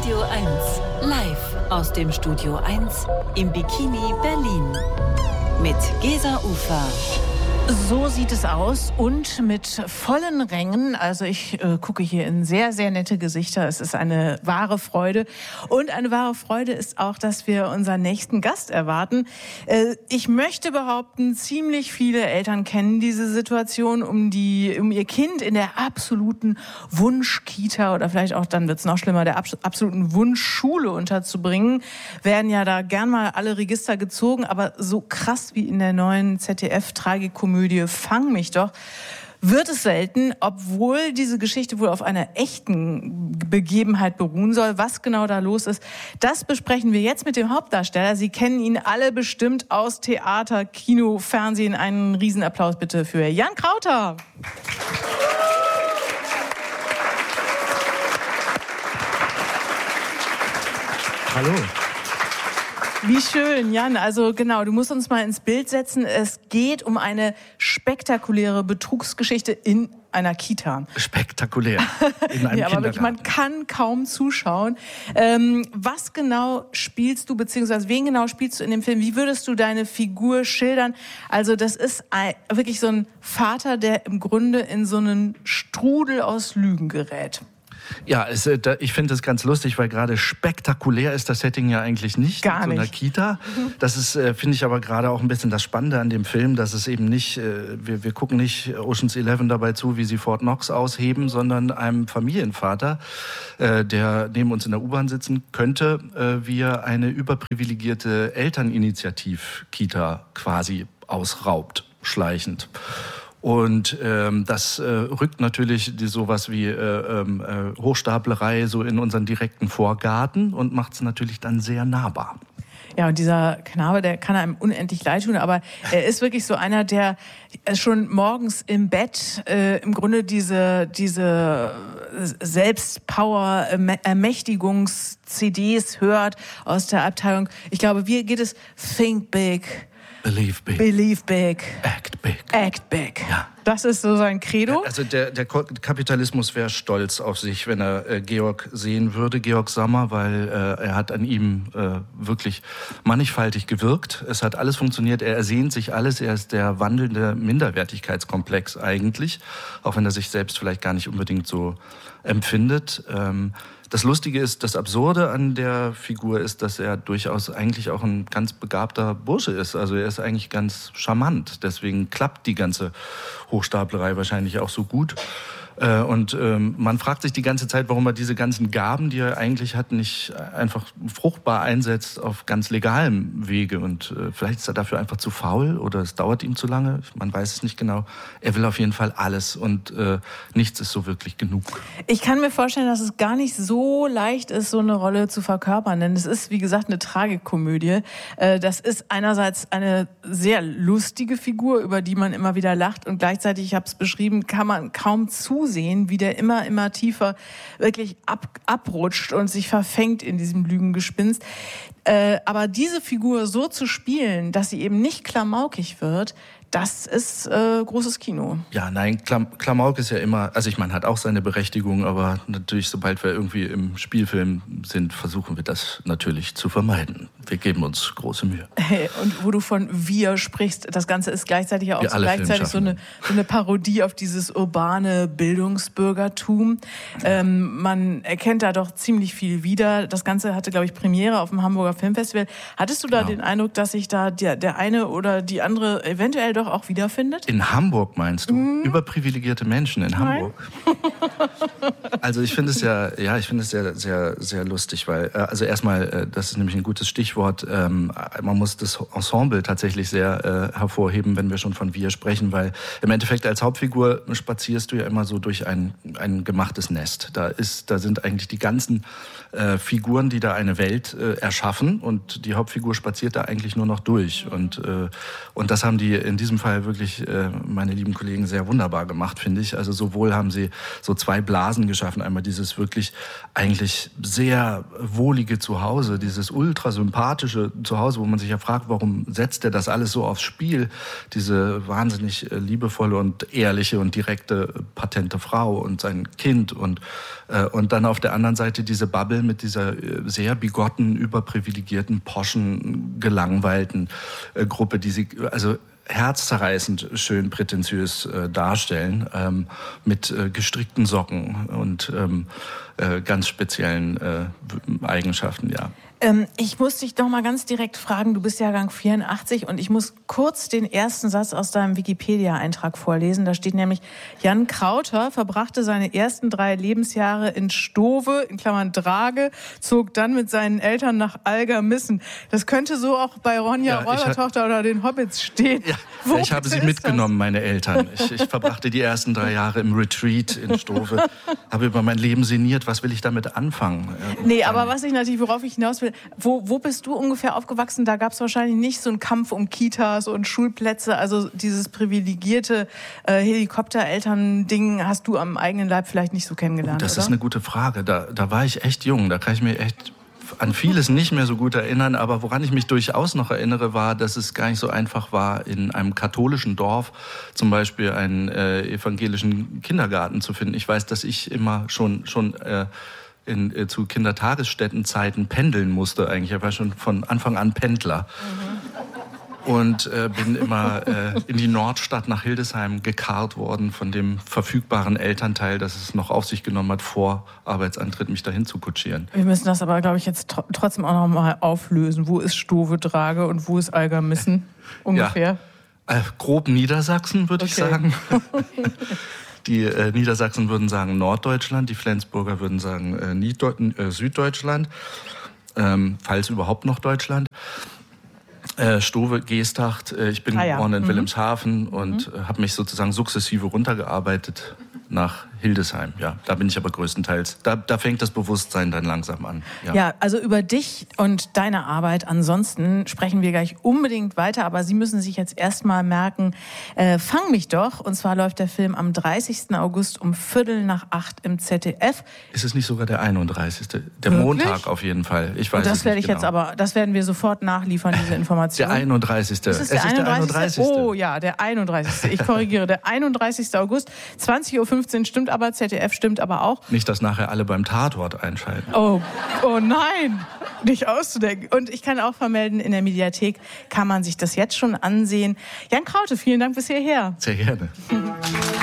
Radio 1, live aus dem Studio 1 im Bikini Berlin mit Gesa Ufer. So sieht es aus und mit vollen Rängen. Also ich gucke hier in sehr, sehr nette Gesichter. Es ist eine wahre Freude. Und eine wahre Freude ist auch, dass wir unseren nächsten Gast erwarten. Ich möchte behaupten, ziemlich viele Eltern kennen diese Situation, um ihr Kind in der absoluten Wunschkita oder vielleicht auch, dann wird es noch schlimmer, der absoluten Wunschschule unterzubringen, werden ja da gern mal alle Register gezogen. Aber so krass wie in der neuen ZDF-Tragikomödie Fang mich doch, wird es selten, obwohl diese Geschichte wohl auf einer echten Begebenheit beruhen soll. Was genau da los ist, das besprechen wir jetzt mit dem Hauptdarsteller. Sie kennen ihn alle bestimmt aus Theater, Kino, Fernsehen. Einen Riesenapplaus bitte für Jan Krauter. Hallo. Wie schön, Jan. Also genau, du musst uns mal ins Bild setzen. Es geht um eine spektakuläre Betrugsgeschichte in einer Kita. Spektakulär. In einem ja, aber wirklich, Kindergarten. man kann kaum zuschauen. Was genau spielst du, beziehungsweise wen genau spielst du in dem Film? Wie würdest du deine Figur schildern? Also das ist wirklich so ein Vater, der im Grunde in so einen Strudel aus Lügen gerät. Ja, ich finde das ganz lustig, weil gerade spektakulär ist das Setting ja eigentlich nicht. Gar in so einer nicht. Kita. Das ist, finde ich, aber gerade auch ein bisschen das Spannende an dem Film, dass es eben nicht, wir gucken nicht Ocean's 11 dabei zu, wie sie Fort Knox ausheben, sondern einem Familienvater, der neben uns in der U-Bahn sitzen könnte, wie er eine überprivilegierte Elterninitiativ-Kita quasi ausraubt, schleichend. Und das rückt natürlich sowas wie Hochstaplerei so in unseren direkten Vorgarten und macht es natürlich dann sehr nahbar. Ja, und dieser Knabe, der kann einem unendlich leid tun, aber er ist wirklich so einer, der schon morgens im Bett im Grunde diese Selbstpower-Ermächtigungs-CDs hört aus der Abteilung. Ich glaube, wie geht es? Think big. Believe big. Believe big. Act big. Act big. Ja. Das ist so sein Credo. Also der Kapitalismus wäre stolz auf sich, wenn er Georg sehen würde, Georg Sommer, weil er hat an ihm wirklich mannigfaltig gewirkt. Es hat alles funktioniert, er ersehnt sich alles, er ist der wandelnde Minderwertigkeitskomplex eigentlich, auch wenn er sich selbst vielleicht gar nicht unbedingt so empfindet. Das Lustige ist, das Absurde an der Figur ist, dass er durchaus eigentlich auch ein ganz begabter Bursche ist. Also er ist eigentlich ganz charmant. Deswegen klappt die ganze Hochstaplerei wahrscheinlich auch so gut. Und man fragt sich die ganze Zeit, warum er diese ganzen Gaben, die er eigentlich hat, nicht einfach fruchtbar einsetzt auf ganz legalem Wege. Und vielleicht ist er dafür einfach zu faul oder es dauert ihm zu lange. Man weiß es nicht genau. Er will auf jeden Fall alles und nichts ist so wirklich genug. Ich kann mir vorstellen, dass es gar nicht so leicht ist, so eine Rolle zu verkörpern. Denn es ist, wie gesagt, eine Tragikomödie. Das ist einerseits eine sehr lustige Figur, über die man immer wieder lacht. Und gleichzeitig, ich habe es beschrieben, kann man kaum zusehen, wie der immer tiefer wirklich abrutscht und sich verfängt in diesem Lügengespinst. Aber diese Figur so zu spielen, dass sie eben nicht klamaukig wird, das ist großes Kino. Ja, nein, Klamauk ist ja immer, also ich meine, hat auch seine Berechtigung, aber natürlich, sobald wir irgendwie im Spielfilm sind, versuchen wir das natürlich zu vermeiden. Wir geben uns große Mühe. Und wo du von wir sprichst, das Ganze ist gleichzeitig ja auch so gleichzeitig so eine Parodie auf dieses urbane Bildungsbürgertum. Man erkennt da doch ziemlich viel wieder. Das Ganze hatte, glaube ich, Premiere auf dem Hamburger Filmfestival. Hattest du da den Eindruck, dass sich da der eine oder die andere eventuell doch auch wiederfindet? In Hamburg meinst du? Überprivilegierte Menschen in Hamburg? Also ich finde es sehr, sehr, sehr lustig, weil, also erstmal, das ist nämlich ein gutes Stichwort, man muss das Ensemble tatsächlich sehr hervorheben, wenn wir schon von wir sprechen, weil im Endeffekt als Hauptfigur spazierst du ja immer so durch ein gemachtes Nest. Da sind eigentlich die ganzen Figuren, die da eine Welt erschaffen und die Hauptfigur spaziert da eigentlich nur noch durch und das haben die in diesem diesem Fall wirklich meine lieben Kollegen sehr wunderbar gemacht, finde ich. Also sowohl haben sie so 2 Blasen geschaffen. Einmal dieses wirklich eigentlich sehr wohlige Zuhause, dieses ultra sympathische Zuhause, wo man sich ja fragt, warum setzt er das alles so aufs Spiel? Diese wahnsinnig liebevolle und ehrliche und direkte, patente Frau und sein Kind und dann auf der anderen Seite diese Bubble mit dieser sehr bigotten, überprivilegierten, poschen, gelangweilten Gruppe, die sie also herzzerreißend schön prätentiös darstellen, mit gestrickten Socken und ganz speziellen Eigenschaften, ja. Ich muss dich doch mal ganz direkt fragen, du bist Jahrgang 84 und ich muss kurz den ersten Satz aus deinem Wikipedia-Eintrag vorlesen. Da steht nämlich, Jan Krauter verbrachte seine ersten 3 Lebensjahre in Stove, in Klammern Drage, zog dann mit seinen Eltern nach Algermissen. Das könnte so auch bei Ronja Räubertochter oder den Hobbits stehen. Ja, ich habe sie mitgenommen, meine Eltern. Ich verbrachte die ersten 3 Jahre im Retreat in Stove, habe über mein Leben sinniert, was will ich damit anfangen? Nee, aber worauf ich hinaus will, wo bist du ungefähr aufgewachsen? Da gab es wahrscheinlich nicht so einen Kampf um Kitas und Schulplätze. Also dieses privilegierte Helikoptereltern-Ding hast du am eigenen Leib vielleicht nicht so kennengelernt, Das oder? ist eine gute Frage. Da war ich echt jung. Da kann ich mich echt an vieles nicht mehr so gut erinnern. Aber woran ich mich durchaus noch erinnere, war, dass es gar nicht so einfach war, in einem katholischen Dorf zum Beispiel einen evangelischen Kindergarten zu finden. Ich weiß, dass ich immer schon zu Kindertagesstättenzeiten pendeln musste eigentlich. Ich war schon von Anfang an Pendler. Und bin immer in die Nordstadt nach Hildesheim gekarrt worden von dem verfügbaren Elternteil, das es noch auf sich genommen hat, vor Arbeitsantritt mich dahin zu kutschieren. Wir müssen das aber, glaube ich, jetzt trotzdem auch noch mal auflösen. Wo ist Stove-Drage und wo ist Algermissen ungefähr? Ja, grob Niedersachsen, würde ich sagen. Die Niedersachsen würden sagen Norddeutschland, die Flensburger würden sagen Süddeutschland, falls überhaupt noch Deutschland. Stove, Geesthacht, ich bin geboren in Wilhelmshaven und habe mich sozusagen sukzessive runtergearbeitet nach Hildesheim. Ja, da bin ich aber größtenteils. Da fängt das Bewusstsein dann langsam an. Ja, also über dich und deine Arbeit ansonsten sprechen wir gleich unbedingt weiter, aber Sie müssen sich jetzt erstmal merken, Fang mich doch. Und zwar läuft der Film am 30. August um 7:45 im ZDF. Ist es nicht sogar der 31.? Der Wirklich? Montag auf jeden Fall. Ich weiß das es werde nicht ich jetzt aber, das werden wir sofort nachliefern, diese Information. Der 31. Es ist der 31. Oh ja, der 31. Ich korrigiere, der 31. August, 20:15 Uhr stimmt aber, ZDF stimmt aber auch. Nicht, dass nachher alle beim Tatort einschalten. Oh nein, nicht auszudenken. Und ich kann auch vermelden, in der Mediathek kann man sich das jetzt schon ansehen. Jan Kraute, vielen Dank bis hierher. Sehr gerne.